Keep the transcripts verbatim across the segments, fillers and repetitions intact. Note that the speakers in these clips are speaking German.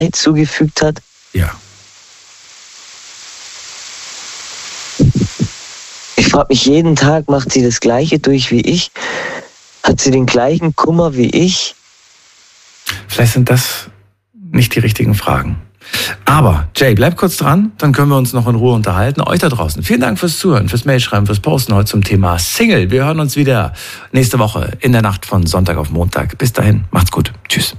zugefügt hat? Ja. Ich frage mich jeden Tag, macht sie das Gleiche durch wie ich? Hat sie den gleichen Kummer wie ich? Vielleicht sind das nicht die richtigen Fragen. Aber, Jay, bleib kurz dran, dann können wir uns noch in Ruhe unterhalten. Euch da draußen, vielen Dank fürs Zuhören, fürs Mailschreiben, fürs Posten heute zum Thema Single. Wir hören uns wieder nächste Woche in der Nacht von Sonntag auf Montag. Bis dahin, macht's gut. Tschüss.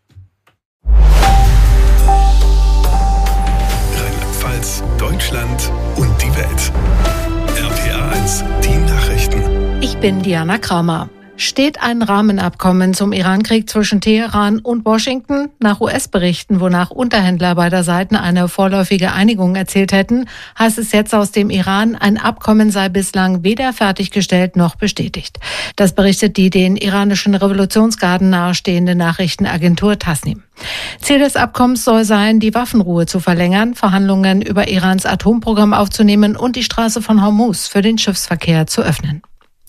Rheinland-Pfalz, Deutschland und die Welt. R P A eins, die Nachrichten. Ich bin Diana Kramer. Steht ein Rahmenabkommen zum Irankrieg zwischen Teheran und Washington? Nach U S-Berichten, wonach Unterhändler beider Seiten eine vorläufige Einigung erzielt hätten, heißt es jetzt aus dem Iran, ein Abkommen sei bislang weder fertiggestellt noch bestätigt. Das berichtet die den iranischen Revolutionsgarden nahestehende Nachrichtenagentur Tasnim. Ziel des Abkommens soll sein, die Waffenruhe zu verlängern, Verhandlungen über Irans Atomprogramm aufzunehmen und die Straße von Hormuz für den Schiffsverkehr zu öffnen.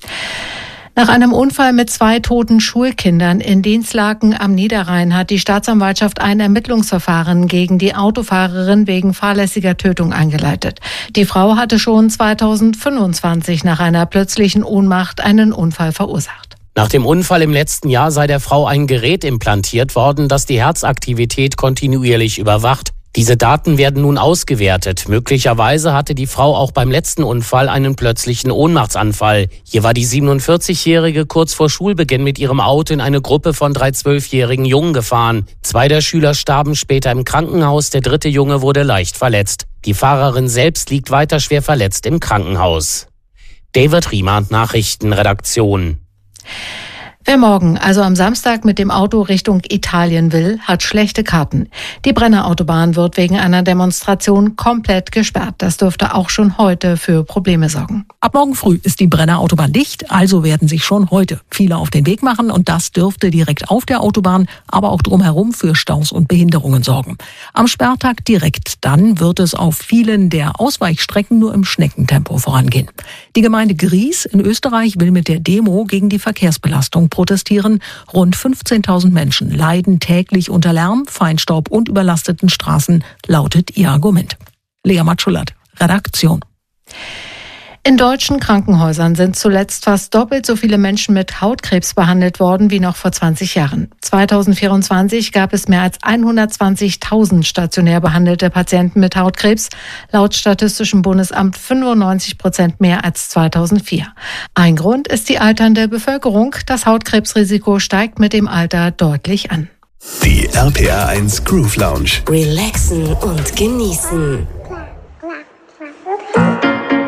Nach einem Unfall mit zwei toten Schulkindern in Dinslaken am Niederrhein hat die Staatsanwaltschaft ein Ermittlungsverfahren gegen die Autofahrerin wegen fahrlässiger Tötung eingeleitet. Die Frau hatte schon zweitausendfünfundzwanzig nach einer plötzlichen Ohnmacht einen Unfall verursacht. Nach dem Unfall im letzten Jahr sei der Frau ein Gerät implantiert worden, das die Herzaktivität kontinuierlich überwacht. Diese Daten werden nun ausgewertet. Möglicherweise hatte die Frau auch beim letzten Unfall einen plötzlichen Ohnmachtsanfall. Hier war die siebenundvierzigjährige kurz vor Schulbeginn mit ihrem Auto in eine Gruppe von drei zwölfjährigen Jungen gefahren. Zwei der Schüler starben später im Krankenhaus, der dritte Junge wurde leicht verletzt. Die Fahrerin selbst liegt weiter schwer verletzt im Krankenhaus. David Riemer, Nachrichtenredaktion. Wer morgen, also am Samstag, mit dem Auto Richtung Italien will, hat schlechte Karten. Die Brennerautobahn wird wegen einer Demonstration komplett gesperrt. Das dürfte auch schon heute für Probleme sorgen. Ab morgen früh ist die Brennerautobahn dicht, also werden sich schon heute viele auf den Weg machen und das dürfte direkt auf der Autobahn, aber auch drumherum für Staus und Behinderungen sorgen. Am Sperrtag direkt dann wird es auf vielen der Ausweichstrecken nur im Schneckentempo vorangehen. Die Gemeinde Gries in Österreich will mit der Demo gegen die Verkehrsbelastung protestieren. Rund fünfzehntausend Menschen leiden täglich unter Lärm, Feinstaub und überlasteten Straßen, lautet ihr Argument. Lea Matschulat, Redaktion. In deutschen Krankenhäusern sind zuletzt fast doppelt so viele Menschen mit Hautkrebs behandelt worden wie noch vor zwanzig Jahren. zweitausendvierundzwanzig gab es mehr als hundertzwanzigtausend stationär behandelte Patienten mit Hautkrebs, laut Statistischem Bundesamt fünfundneunzig Prozent mehr als zweitausendvier. Ein Grund ist die alternde Bevölkerung. Das Hautkrebsrisiko steigt mit dem Alter deutlich an. Die R P A eins Groove Lounge. Relaxen und genießen.